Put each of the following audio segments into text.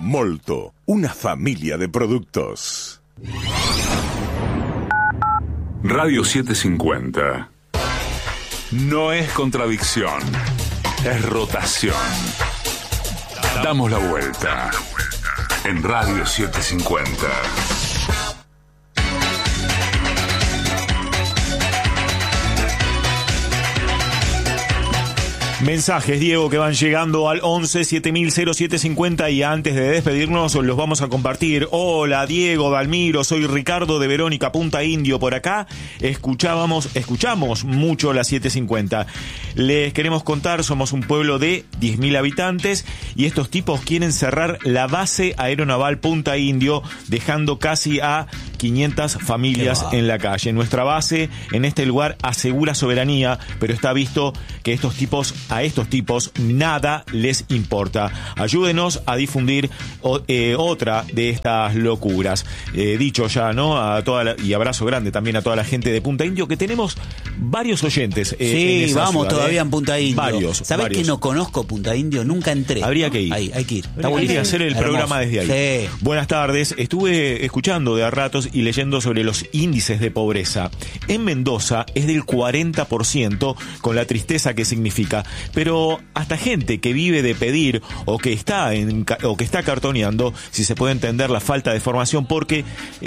Molto, una familia de productos. Radio 750. No es contradicción, es rotación. Damos la vuelta en Radio 750. Mensajes, Diego, que van llegando al 11 7000 0750 y antes de despedirnos los vamos a compartir. Hola, Diego, Dalmiro, soy Ricardo de Verónica, Punta Indio, por acá. Escuchamos mucho la 750. Les queremos contar, somos un pueblo de 10.000 habitantes y estos tipos quieren cerrar la base aeronaval Punta Indio, dejando casi a 500 familias en la calle. Nuestra base en este lugar asegura soberanía, pero está visto que a estos tipos nada les importa. Ayúdenos a difundir otra de estas locuras. Dicho ya, ¿no? Y abrazo grande también a toda la gente de Punta Indio, que tenemos varios oyentes. Sí, en esa vamos ciudad, todavía en Punta Indio. Varios. ¿Sabés que no conozco Punta Indio? Nunca entré. Habría que ir. Ahí, hay que ir. Está bonito hacer el programa desde ahí. Sí. Buenas tardes. Estuve escuchando de a ratos y leyendo sobre los índices de pobreza. En Mendoza es del 40%, con la tristeza que significa. Pero hasta gente que vive de pedir o que está cartoneando, si se puede entender la falta de formación, porque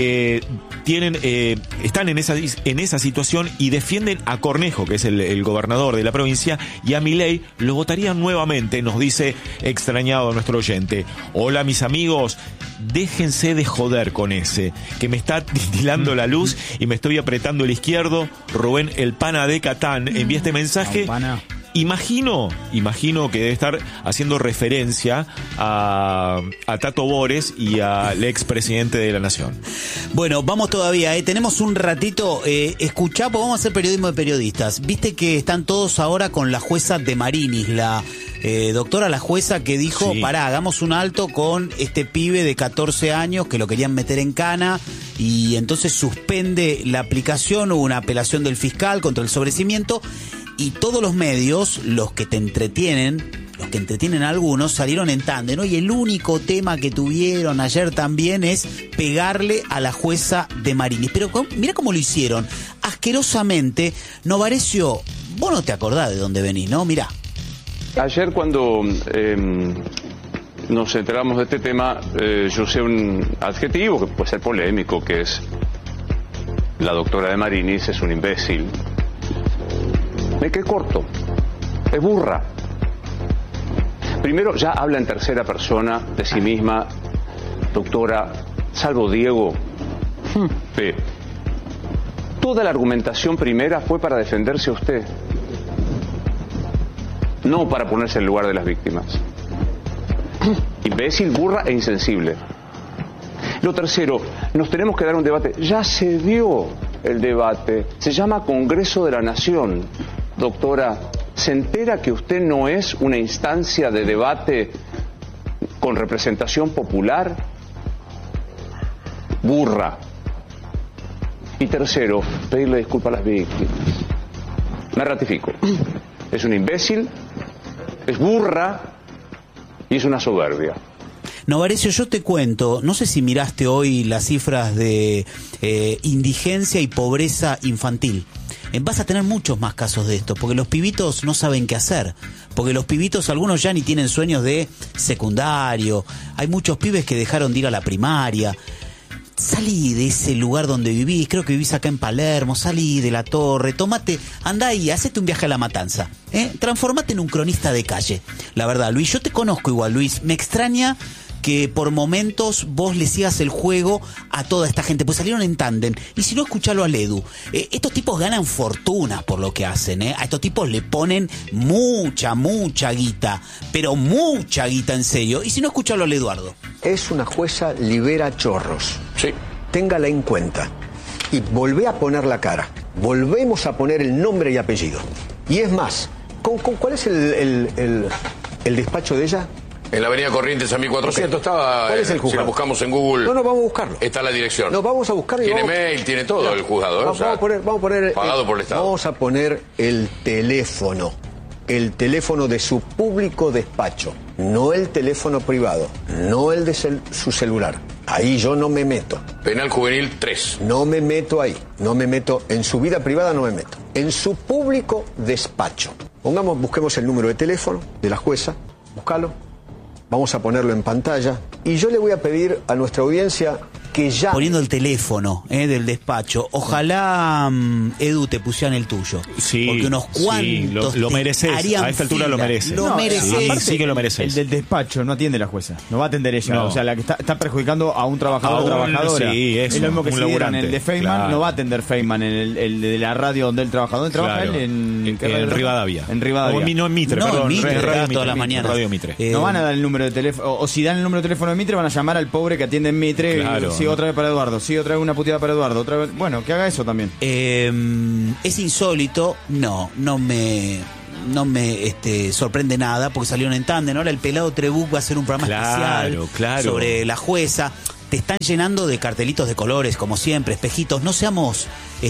están en esa situación y defienden a Cornejo, que es el gobernador de la provincia, y a Milei lo votarían nuevamente, nos dice extrañado nuestro oyente. Hola, mis amigos, déjense de joder con ese, que me está titilando la luz y me estoy apretando el izquierdo. Rubén, el pana de Catán, envía este mensaje. Imagino que debe estar haciendo referencia a Tato Bores y al expresidente de la Nación. Bueno, vamos todavía, tenemos un ratito, escuchá, porque vamos a hacer periodismo de periodistas. Viste que están todos ahora con la jueza de Marinis, la doctora, la jueza que dijo, sí, pará, hagamos un alto con este pibe de 14 años que lo querían meter en cana, y entonces suspende la aplicación. Hubo una apelación del fiscal contra el sobrecimiento. Y todos los medios, los que entretienen a algunos, salieron en tándem, ¿no? Y el único tema que tuvieron ayer también es pegarle a la jueza de Marinis. Pero mira cómo lo hicieron, asquerosamente. Novarecio, vos no te acordás de dónde venís, ¿no? Mirá. Ayer cuando nos enteramos de este tema, yo usé un adjetivo que puede ser polémico, que es: la doctora de Marinis es un imbécil. Me quedé corto, es burra. Primero, ya habla en tercera persona de sí misma, doctora, salvo Diego. Toda la argumentación primera fue para defenderse a usted, no para ponerse en el lugar de las víctimas. Imbécil, burra e insensible. Lo tercero, nos tenemos que dar un debate. Ya se dio el debate, se llama Congreso de la Nación. Doctora, ¿se entera que usted no es una instancia de debate con representación popular? Burra. Y tercero, pedirle disculpas a las víctimas. Me ratifico. Es un imbécil, es burra y es una soberbia. Novarecio, yo te cuento, no sé si miraste hoy las cifras de indigencia y pobreza infantil. Vas a tener muchos más casos de esto, porque los pibitos no saben qué hacer, porque los pibitos, algunos ya ni tienen sueños de secundario, hay muchos pibes que dejaron de ir a la primaria. Salí de ese lugar donde vivís, creo que vivís acá en Palermo, salí de la Torre, andá ahí, hacete un viaje a La Matanza, transformate en un cronista de calle. La verdad, Luis, yo te conozco igual, Luis, me extraña que por momentos vos le sigas el juego a toda esta gente, pues salieron en tándem. Y si no, escuchalo al Edu. Estos tipos ganan fortunas por lo que hacen, A estos tipos le ponen mucha guita, pero mucha guita en serio. Y si no, escuchalo al Eduardo. Es una jueza libera chorros. Sí. Téngala en cuenta. Y volvé a poner la cara. Volvemos a poner el nombre y apellido. Y es más, ¿cuál es el despacho de ella? En la avenida Corrientes a 1400 estaba. ¿Cuál es el juzgado? Si lo buscamos en Google. No, vamos a buscarlo. Está la dirección. No, vamos a buscarlo. Tiene mail, tiene todo el juzgado. Vamos a poner pagado por el Estado. Vamos a poner el teléfono de su público despacho. no el teléfono privado, no el de su celular. Ahí yo no me meto. Penal juvenil 3. No me meto ahí, no me meto, en su vida privada no me meto. En su público despacho. Busquemos el número de teléfono de la jueza, búscalo, vamos a ponerlo en pantalla y yo le voy a pedir a nuestra audiencia que ya... Poniendo el teléfono del despacho, ojalá, Edu, te pusieran el tuyo. Sí, porque unos cuantos lo mereces, harían a esta altura lo mereces. Lo mereces. Sí que lo mereces. El del despacho no atiende la jueza, no va a atender ella. No. O sea, la que está perjudicando a un trabajador o trabajadora. Sí, es lo mismo que un si dieran laburante. el de Feynman, Claro. no va a atender Feynman, el de la radio donde él trabaja. ¿Dónde trabaja Claro. él? En Rivadavia. En Rivadavia. No, en Mitre, No, perdón. en Mitre, Radio todas las Mitre, mañanas. Radio Mitre. No van a dar el número de teléfono, o si dan el número de teléfono de Mitre, van a llamar al pobre que atiende en Mitre. Claro. Sí, otra vez para Eduardo, sí, otra vez una puteada para Eduardo, otra vez. Bueno, que haga eso también. Es insólito, no me sorprende nada, porque salieron en tándem. Ahora el pelado Trebuch va a hacer un programa especial sobre la jueza. Te están llenando de cartelitos de colores, como siempre, espejitos. No seamos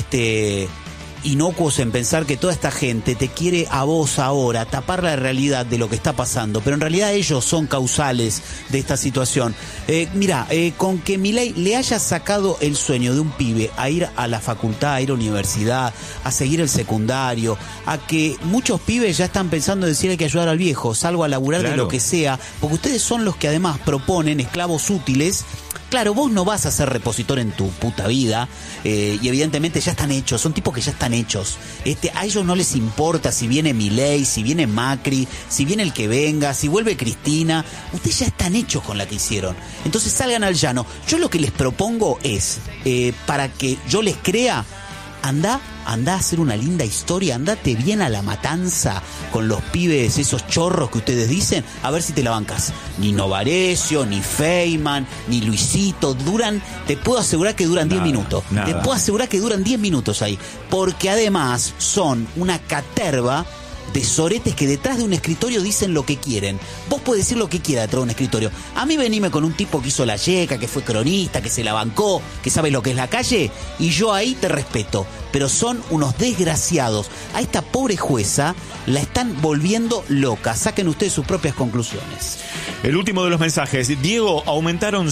inocuos en pensar que toda esta gente te quiere a vos ahora tapar la realidad de lo que está pasando, pero en realidad ellos son causales de esta situación. Mira, con que Milei le haya sacado el sueño de un pibe a ir a la facultad, a ir a la universidad, a seguir el secundario, a que muchos pibes ya están pensando en decir hay que ayudar al viejo, salgo a laburar de lo que sea, porque ustedes son los que además proponen esclavos útiles. Claro, vos no vas a ser repositor en tu puta vida, y evidentemente ya están hechos, son tipos que ya están hechos. A ellos no les importa si viene Milei, si viene Macri, si viene el que venga, si vuelve Cristina. Ustedes ya están hechos con la que hicieron. Entonces salgan al llano. Yo lo que les propongo es, para que yo les crea, Andá a hacer una linda historia, andate bien a la matanza con los pibes, esos chorros que ustedes dicen, a ver si te la bancas. Ni Novarecio, ni Feynman, ni Luisito, te puedo asegurar que duran 10 minutos. Nada. Te puedo asegurar que duran 10 minutos ahí. Porque además son una caterva de soretes que detrás de un escritorio dicen lo que quieren. Vos podés decir lo que quiera detrás de un escritorio. A mí venime con un tipo que hizo la yeca, que fue cronista, que se la bancó, que sabe lo que es la calle, y yo ahí te respeto. Pero son unos desgraciados. A esta pobre jueza la están volviendo loca. Saquen ustedes sus propias conclusiones. El último de los mensajes. Diego, aumentaron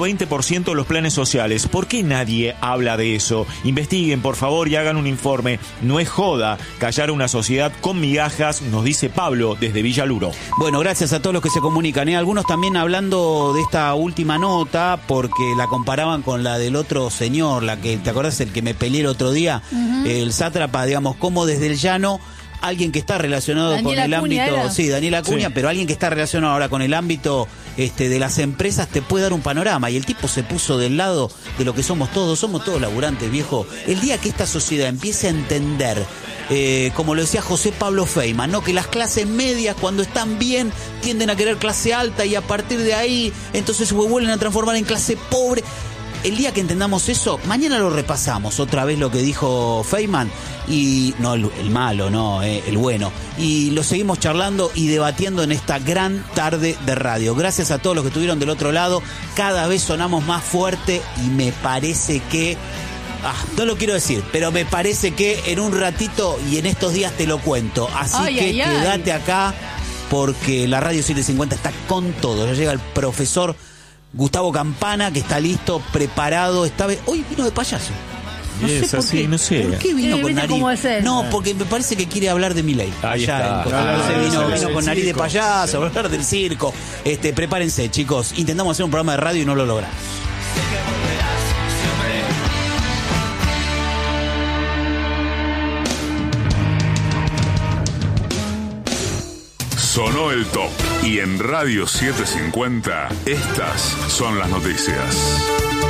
120% los planes sociales. ¿Por qué nadie habla de eso? Investiguen, por favor, y hagan un informe. No es joda callar a una sociedad con migajas, nos dice Pablo desde Villaluro. Bueno, gracias a todos los que se comunican. Algunos también hablando de esta última nota, porque la comparaban con la del otro señor, la que, ¿te acordás? El que me peleé el otro día, el sátrapa, digamos, como desde el llano, alguien que está relacionado Daniel con el Acuña ámbito, era. sí, Daniel Acuña, Sí. pero alguien que está relacionado ahora con el ámbito de las empresas te puede dar un panorama, y el tipo se puso del lado de lo que somos todos laburantes, viejo. El día que esta sociedad empiece a entender, como lo decía José Pablo Feynman, ¿no? Que las clases medias cuando están bien tienden a querer clase alta, y a partir de ahí entonces se vuelven a transformar en clase pobre. El día que entendamos eso, mañana lo repasamos otra vez lo que dijo Feynman, y no el malo, no, el bueno, y lo seguimos charlando y debatiendo en esta gran tarde de radio. Gracias a todos los que estuvieron del otro lado. Cada vez sonamos más fuerte, y me parece que no lo quiero decir, pero me parece que en un ratito y en estos días te lo cuento. Así que quédate acá, porque la Radio 750 está con todo. Ya llega el profesor Gustavo Campana, que está listo, preparado. Esta vez, hoy vino de payaso. No sé por qué. No sé. ¿Por qué vino con ¿viste nariz? cómo es él? No, porque me parece que quiere hablar de Milei. Ahí está. Entonces vino con nariz de circo. payaso, hablar del circo. Prepárense, chicos. Intentamos hacer un programa de radio y no lo logramos. Sonó el top. Y en Radio 750, estas son las noticias.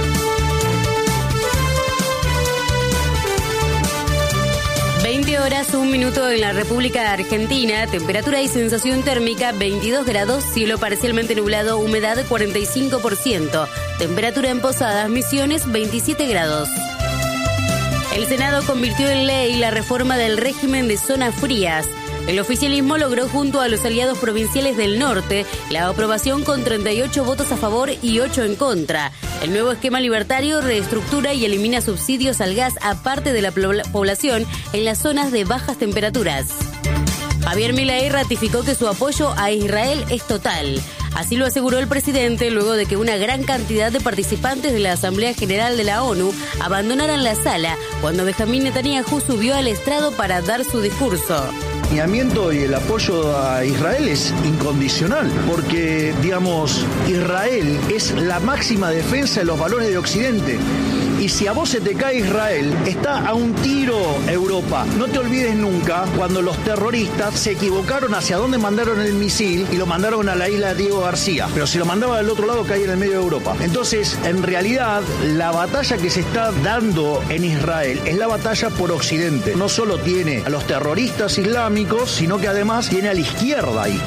Horas, 1 minuto en la República Argentina, temperatura y sensación térmica 22 grados, cielo parcialmente nublado, humedad 45%, temperatura en Posadas, Misiones 27 grados. El Senado convirtió en ley la reforma del régimen de zonas frías. El oficialismo logró junto a los aliados provinciales del norte la aprobación con 38 votos a favor y 8 en contra. El nuevo esquema libertario reestructura y elimina subsidios al gas a parte de la población en las zonas de bajas temperaturas. Javier Milei ratificó que su apoyo a Israel es total. Así lo aseguró el presidente luego de que una gran cantidad de participantes de la Asamblea General de la ONU abandonaran la sala cuando Benjamín Netanyahu subió al estrado para dar su discurso. El alineamiento y el apoyo a Israel es incondicional, porque, digamos, Israel es la máxima defensa de los valores de Occidente. Y si a vos se te cae Israel, está a un tiro Europa. No te olvides nunca cuando los terroristas se equivocaron hacia dónde mandaron el misil y lo mandaron a la isla de Diego García. Pero si lo mandaba del otro lado, caía en el medio de Europa. Entonces, en realidad, la batalla que se está dando en Israel es la batalla por Occidente. No solo tiene a los terroristas islámicos, sino que además tiene a la izquierda ahí.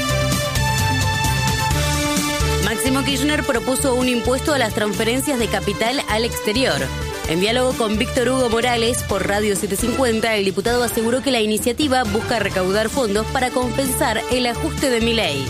Máximo Kirchner propuso un impuesto a las transferencias de capital al exterior. En diálogo con Víctor Hugo Morales por Radio 750, el diputado aseguró que la iniciativa busca recaudar fondos para compensar el ajuste de Milei.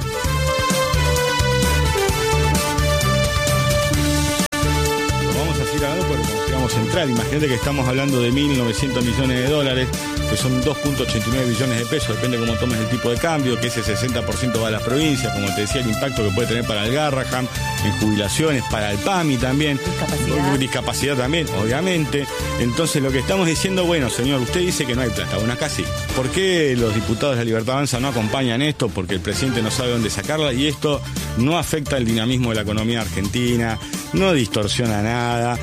Vamos a seguir hablando porque como central, imagínate que estamos hablando de 1.900 millones de dólares, que son 2.89 billones de pesos, depende cómo tomes el tipo de cambio, que ese 60% va a las provincias, como te decía, el impacto que puede tener para el Garrahan, en jubilaciones, para el PAMI también, discapacidad también, obviamente. Entonces lo que estamos diciendo, bueno, señor, usted dice que no hay plata, bueno, acá sí. ¿Por qué los diputados de la Libertad Avanza no acompañan esto? Porque el presidente no sabe dónde sacarla y esto no afecta el dinamismo de la economía argentina, no distorsiona nada.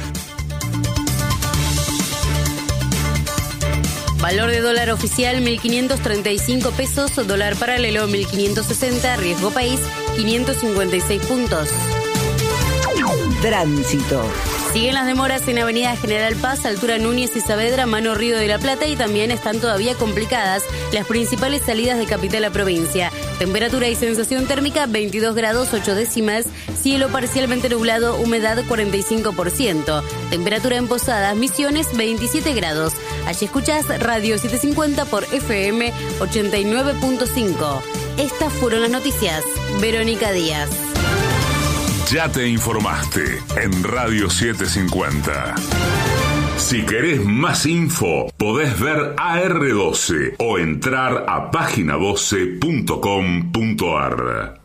Valor de dólar oficial 1.535 pesos, dólar paralelo 1.560, riesgo país 556 puntos. Tránsito. Siguen las demoras en Avenida General Paz, altura Núñez y Saavedra, mano Río de la Plata, y también están todavía complicadas las principales salidas de capital a provincia. Temperatura y sensación térmica 22 grados 8 décimas, cielo parcialmente nublado, humedad 45%. Temperatura en Posadas, Misiones 27 grados. Allí escuchás Radio 750 por FM 89.5. Estas fueron las noticias. Verónica Díaz. Ya te informaste en Radio 750. Si querés más info, podés ver AR12 o entrar a página12.com.ar.